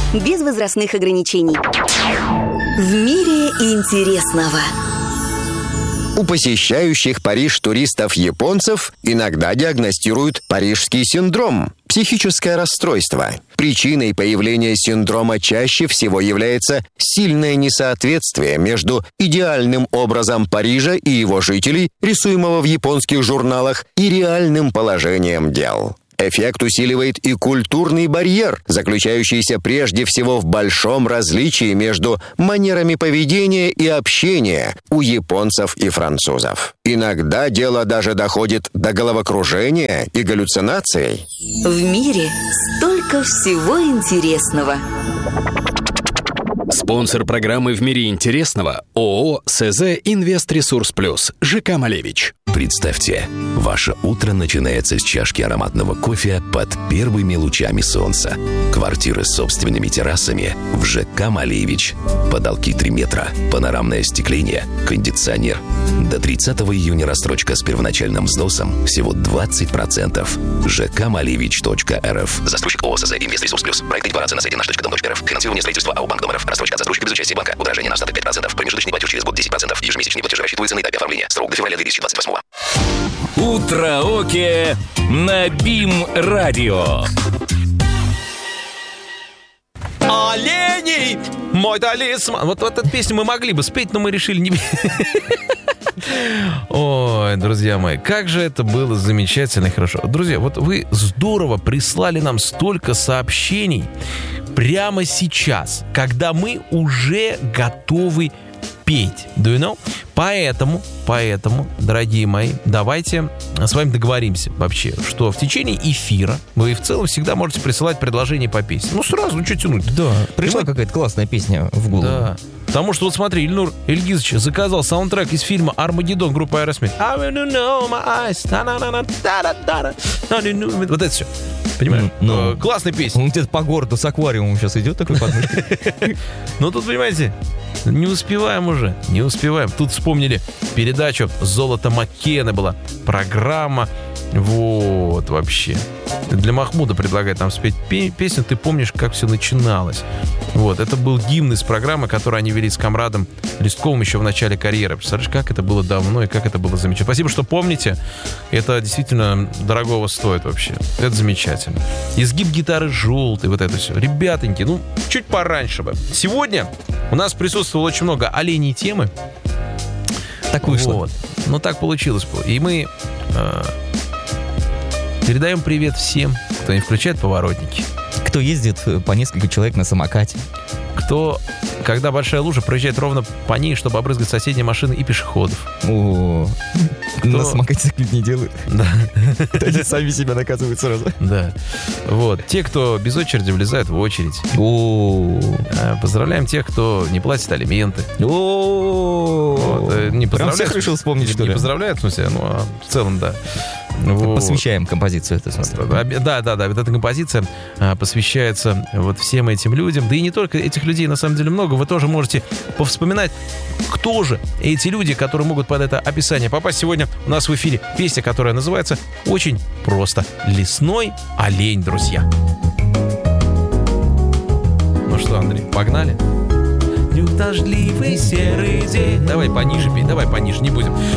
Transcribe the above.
без возрастных ограничений. В мире интересного. У посещающих Париж туристов-японцев иногда диагностируют парижский синдром – психическое расстройство. Причиной появления синдрома чаще всего является сильное несоответствие между идеальным образом Парижа и его жителей, рисуемого в японских журналах, и реальным положением дел. Эффект усиливает и культурный барьер, заключающийся прежде всего в большом различии между манерами поведения и общения у японцев и французов. Иногда дело даже доходит до головокружения и галлюцинаций. В мире столько всего интересного. Спонсор программы «В мире интересного» ООО «СЗ Инвест-Ресурс Плюс» ЖК «Малевич». Представьте, ваше утро начинается с чашки ароматного кофе под первыми лучами солнца. Квартиры с собственными террасами в ЖК «Малевич». Потолки 3 метра, панорамное остекление, кондиционер. До 30 июня рассрочка с первоначальным взносом всего 20%. жкмалевич.рф. Застройщик ООО «СЗ Инвест-Ресурс Плюс». Проект декларации на сайте наш.дом.рф. Финансирование строительства АО «Банк Дом РФ». Рассрочка от застройщика без участия банка. Удорожание на остаток 5%. Промежуточный платеж через год 10%. Ежемесячные платежи рассчитываются на этапе оформления. Срок до февраля 2028. Утраоке на БИМ-радио. Оленей, мой талисман. Вот эту песню мы могли бы спеть, но мы решили не... Ой, друзья мои, как же это было замечательно и хорошо. Друзья, вот вы здорово прислали нам столько сообщений прямо сейчас, когда мы уже готовы петь. Do you know? Поэтому, дорогие мои, давайте с вами договоримся вообще, что в течение эфира вы в целом всегда можете присылать предложения по песне. Ну, сразу, что тянуть? Да, пришла какая-то классная песня в голову. Да. Потому что, вот смотри, Ильнур Ильгизович заказал саундтрек из фильма «Армагеддон» группы Aerosmith. Вот это все. Понимаешь? Классная песня. Он где-то по городу с аквариумом сейчас идет такой подмышкой. Ну, тут, понимаете, не успеваем уже. Не успеваем. Тут вспомнили передачу «Золото Маккена» была. Программа. Вот, вообще. Для Махмуда предлагает нам спеть песню «Ты помнишь, как все начиналось». Вот, это был гимн из программы, которую они вели с комрадом Листковым еще в начале карьеры. Представляешь, как это было давно и как это было замечательно. Спасибо, что помните. Это действительно дорогого стоит вообще. Это замечательно. Изгиб гитары желтый, вот это все. Ребятоньки, ну, чуть пораньше бы. Сегодня у нас присутствовало очень много оленей темы. Так вышло. Вот. Ну, так получилось. И мы... передаем привет всем, кто не включает поворотники. Кто ездит по несколько человек на самокате. Кто, когда большая лужа, проезжает ровно по ней, чтобы обрызгать соседние машины и пешеходов. На самокате так люди не делают. Да. Они сами себя наказывают сразу. Да. Вот. Те, кто без очереди влезают в очередь. Поздравляем тех, кто не платит алименты. Не поздравляют. Всех решил вспомнить, что ли? Не поздравляют, в смысле, ну, в целом, да. Вот. Посвящаем композицию эту. Да, вот эта композиция посвящается вот всем этим людям. Да и не только этих людей, на самом деле, много. Вы тоже можете повспоминать, кто же эти люди, которые могут под это описание попасть. Сегодня у нас в эфире песня, которая называется очень просто «Лесной олень», друзья. Ну что, Андрей, погнали? Дождливый серый день. Давай пониже пей, давай пониже, не будем.